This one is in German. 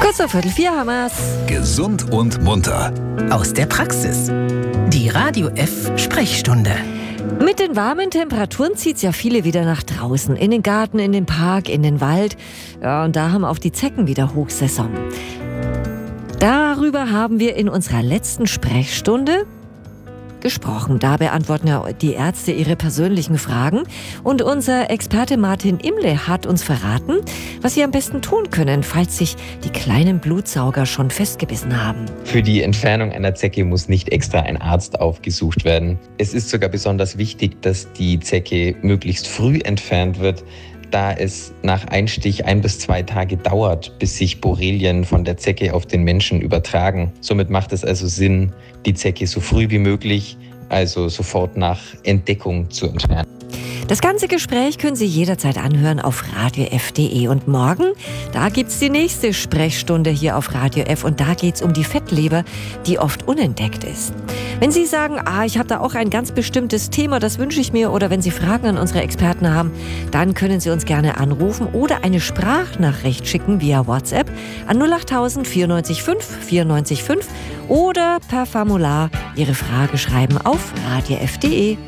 Kurz vor 3:45 haben wir's. Gesund und munter. Aus der Praxis. Die Radio F Sprechstunde. Mit den warmen Temperaturen zieht es ja viele wieder nach draußen. In den Garten, in den Park, in den Wald. Ja, und da haben auch die Zecken wieder Hochsaison. Darüber haben wir in unserer letzten Sprechstunde gesprochen. Da beantworten ja die Ärzte ihre persönlichen Fragen. Und unser Experte Martin Imle hat uns verraten, was Sie am besten tun können, falls sich die kleinen Blutsauger schon festgebissen haben. Für die Entfernung einer Zecke muss nicht extra ein Arzt aufgesucht werden. Es ist sogar besonders wichtig, dass die Zecke möglichst früh entfernt wird, da es nach Einstich 1 bis 2 Tage dauert, bis sich Borrelien von der Zecke auf den Menschen übertragen. Somit macht es also Sinn, die Zecke so früh wie möglich, also sofort nach Entdeckung zu entfernen. Das ganze Gespräch können Sie jederzeit anhören auf radiof.de. Und morgen, da gibt's die nächste Sprechstunde hier auf Radio F. Und da geht's um die Fettleber, die oft unentdeckt ist. Wenn Sie sagen, ich habe da auch ein ganz bestimmtes Thema, das wünsche ich mir, oder wenn Sie Fragen an unsere Experten haben, dann können Sie uns gerne anrufen oder eine Sprachnachricht schicken via WhatsApp an 08000 94 5 94 5 oder per Formular Ihre Frage schreiben auf radiof.de.